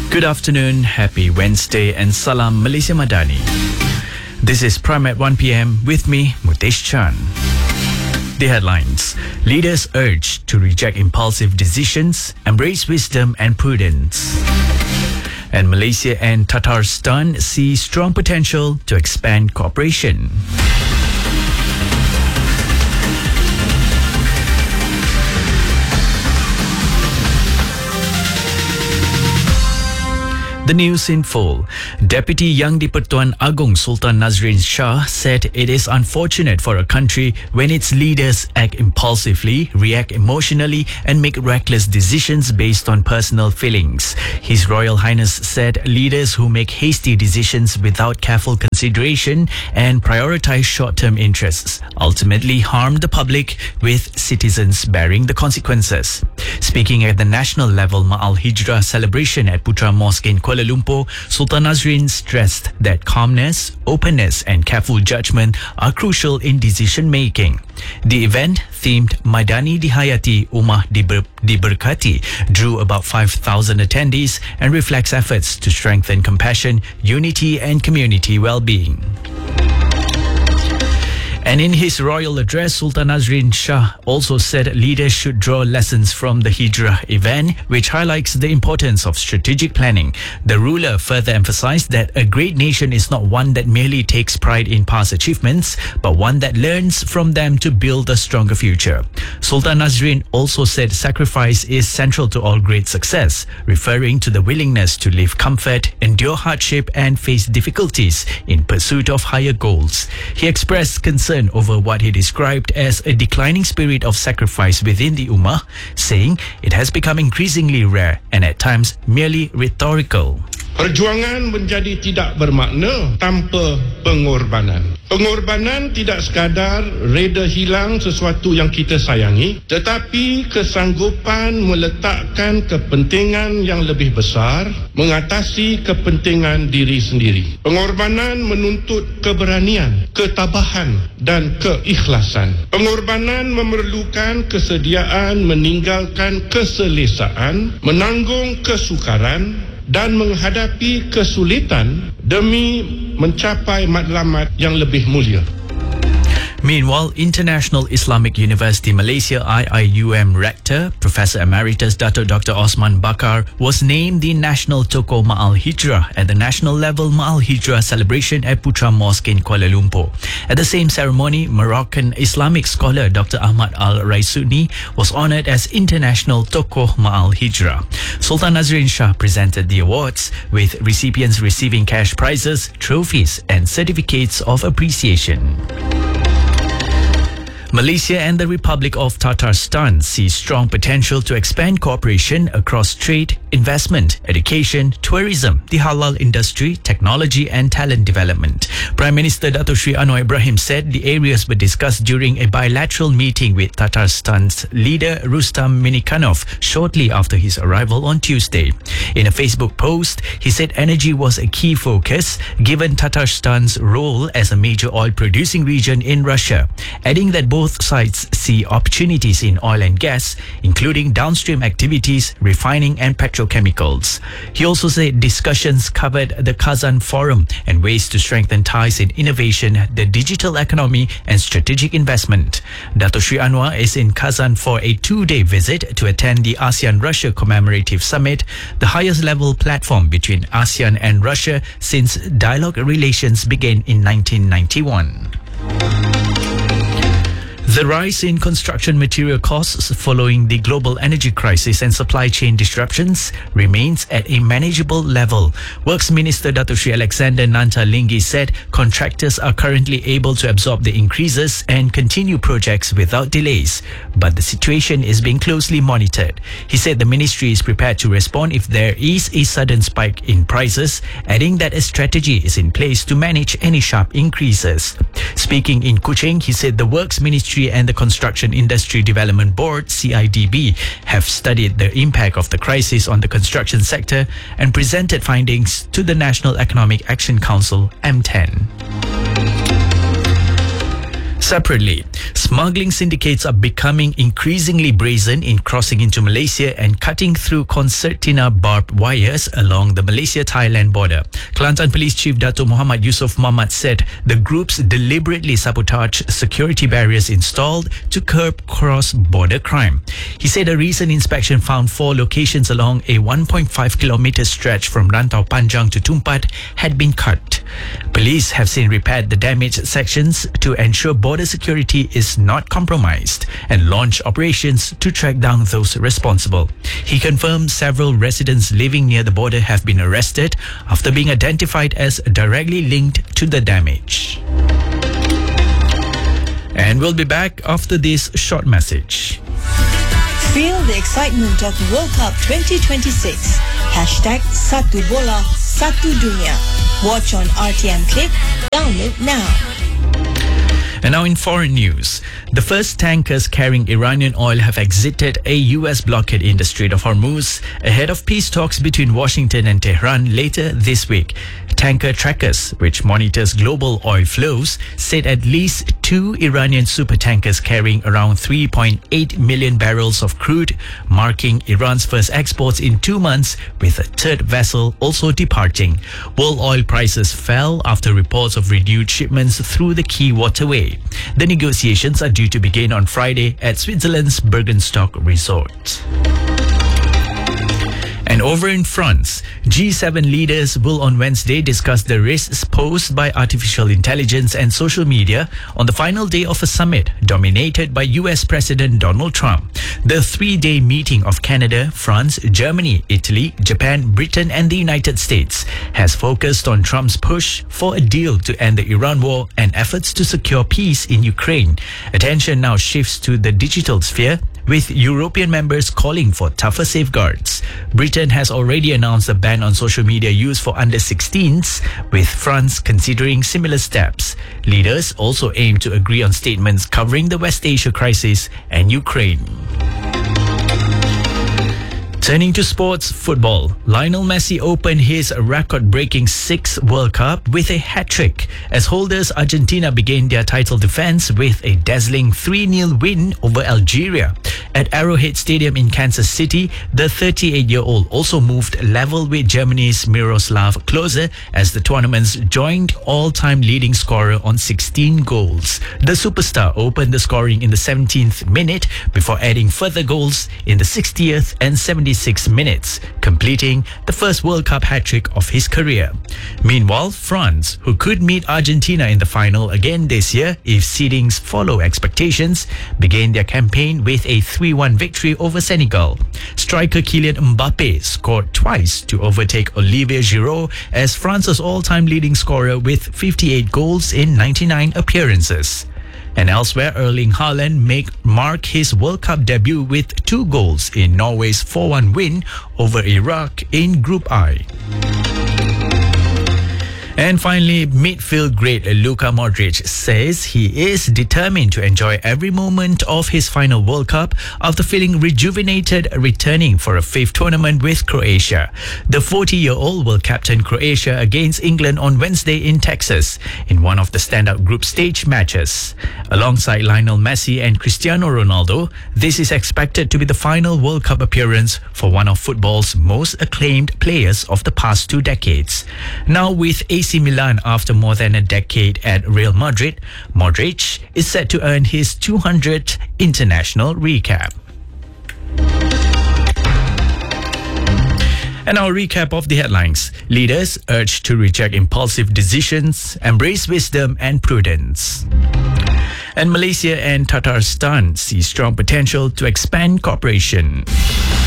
Good afternoon, happy Wednesday and Salam Malaysia Madani. This is Prime at 1 p.m. with me, Mutesh Chan. The headlines. Leaders urge to reject impulsive decisions, embrace wisdom and prudence. And Malaysia and Tatarstan see strong potential to expand cooperation. The news in full. Deputy Yang di-Pertuan Agong Sultan Nazrin Shah said it is unfortunate for a country when its leaders act impulsively, react emotionally and make reckless decisions based on personal feelings. His Royal Highness said leaders who make hasty decisions without careful consideration and prioritize short-term interests ultimately harm the public, with citizens bearing the consequences. Speaking at the national level Ma'al Hijrah celebration at Putra Mosque in Kuala Lumpur, Sultan Nazrin stressed that calmness, openness and careful judgment are crucial in decision making. The event, themed Madani Dihayati Ummah Diberkati, drew about 5,000 attendees and reflects efforts to strengthen compassion, unity and community well-being. And in his royal address, Sultan Nazrin Shah also said leaders should draw lessons from the Hijrah event, which highlights the importance of strategic planning. The ruler further emphasized that a great nation is not one that merely takes pride in past achievements, but one that learns from them to build a stronger future. Sultan Nazrin also said sacrifice is central to all great success, referring to the willingness to live comfort, endure hardship and face difficulties in pursuit of higher goals. He expressed concern over what he described as a declining spirit of sacrifice within the Ummah, saying it has become increasingly rare and at times merely rhetorical. Perjuangan menjadi tidak bermakna tanpa pengorbanan. Pengorbanan tidak sekadar reda hilang sesuatu yang kita sayangi, tetapi kesanggupan meletakkan kepentingan yang lebih besar mengatasi kepentingan diri sendiri. Pengorbanan menuntut keberanian, ketabahan dan keikhlasan. Pengorbanan memerlukan kesediaan meninggalkan keselesaan, menanggung kesukaran dan menghadapi kesulitan demi mencapai matlamat yang lebih mulia. Meanwhile, International Islamic University Malaysia IIUM Rector, Professor Emeritus Dato Dr. Osman Bakar, was named the National Tokoh Ma'al Hijrah at the national level Ma'al Hijrah celebration at Putra Mosque in Kuala Lumpur. At the same ceremony, Moroccan Islamic scholar Dr. Ahmad Al-Raisuni was honoured as International Tokoh Ma'al Hijrah. Sultan Nazrin Shah presented the awards, with recipients receiving cash prizes, trophies and certificates of appreciation. Malaysia and the Republic of Tatarstan see strong potential to expand cooperation across trade, investment, education, tourism, the halal industry, technology and talent development. Prime Minister Dato Sri Anwar Ibrahim said the areas were discussed during a bilateral meeting with Tatarstan's leader Rustam Minikhanov shortly after his arrival on Tuesday. In a Facebook post, he said energy was a key focus given Tatarstan's role as a major oil-producing region in Russia, adding that both sides see opportunities in oil and gas, including downstream activities, refining and petrochemicals. He also said discussions covered the Kazan Forum and ways to strengthen ties in innovation, the digital economy and strategic investment. Dato Sri Anwar is in Kazan for a 2-day visit to attend the ASEAN-Russia Commemorative Summit, the highest level platform between ASEAN and Russia since dialogue relations began in 1991. The rise in construction material costs following the global energy crisis and supply chain disruptions remains at a manageable level. Works Minister Dato Sri Alexander Nanta Linggi said contractors are currently able to absorb the increases and continue projects without delays, but the situation is being closely monitored. He said the ministry is prepared to respond if there is a sudden spike in prices, adding that a strategy is in place to manage any sharp increases. Speaking in Kuching, he said the Works Ministry and the Construction Industry Development Board, CIDB, have studied the impact of the crisis on the construction sector and presented findings to the National Economic Action Council, M10. Separately, smuggling syndicates are becoming increasingly brazen in crossing into Malaysia and cutting through concertina barbed wires along the Malaysia-Thailand border. Kelantan Police Chief Dato' Muhammad Yusof Mamat said the groups deliberately sabotage security barriers installed to curb cross-border crime. He said a recent inspection found 4 locations along a 1.5-kilometer stretch from Rantau Panjang to Tumpat had been cut. Police have since repaired the damaged sections to ensure border security is not compromised and launch operations to track down those responsible. He confirmed several residents living near the border have been arrested after being identified as directly linked to the damage. And we'll be back after this short message. Feel the excitement of World Cup 2026. #Satu Bola, Satu Dunia. Watch on RTM Click. Download now. And now in foreign news, the first tankers carrying Iranian oil have exited a US blockade in the Strait of Hormuz ahead of peace talks between Washington and Tehran later this week. Tanker Trackers, which monitors global oil flows, said at least 2 Iranian supertankers carrying around 3.8 million barrels of crude, marking Iran's first exports in 2 months, with a third vessel also departing. World oil prices fell after reports of renewed shipments through the key waterway. The negotiations are due to begin on Friday at Switzerland's Bergenstock Resort. And over in France, G7 leaders will on Wednesday discuss the risks posed by artificial intelligence and social media on the final day of a summit dominated by US President Donald Trump. The 3-day meeting of Canada, France, Germany, Italy, Japan, Britain and the United States has focused on Trump's push for a deal to end the Iran war and efforts to secure peace in Ukraine. Attention now shifts to the digital sphere, with European members calling for tougher safeguards. Britain has already announced a ban on social media use for under 16s, with France considering similar steps. Leaders also aim to agree on statements covering the West Asia crisis and Ukraine. Turning to sports football, Lionel Messi opened his record-breaking 6th World Cup with a hat-trick as holders Argentina began their title defense with a dazzling 3-0 win over Algeria. At Arrowhead Stadium in Kansas City, the 38-year-old also moved level with Germany's Miroslav Klose as the tournament's joint all-time leading scorer on 16 goals. The superstar opened the scoring in the 17th minute before adding further goals in the 60th and 76th minutes, completing the first World Cup hat-trick of his career. Meanwhile, France, who could meet Argentina in the final again this year if seedings follow expectations, began their campaign with a 3-1 victory over Senegal. Striker Kylian Mbappe scored twice to overtake Olivier Giroud as France's all-time leading scorer with 58 goals in 99 appearances. And elsewhere, Erling Haaland mark his World Cup debut with 2 goals in Norway's 4-1 win over Iraq in Group I. And finally, midfield great Luka Modric says he is determined to enjoy every moment of his final World Cup after feeling rejuvenated returning for a 5th tournament with Croatia. The 40-year-old will captain Croatia against England on Wednesday in Texas in one of the standout group stage matches. Alongside Lionel Messi and Cristiano Ronaldo, this is expected to be the final World Cup appearance for one of football's most acclaimed players of the past 2 decades. Now with AC Milan after more than a decade at Real Madrid, Modric is set to earn his 200th international recap. And our recap of the headlines. Leaders urged to reject impulsive decisions, embrace wisdom and prudence. And Malaysia and Tatarstan see strong potential to expand cooperation.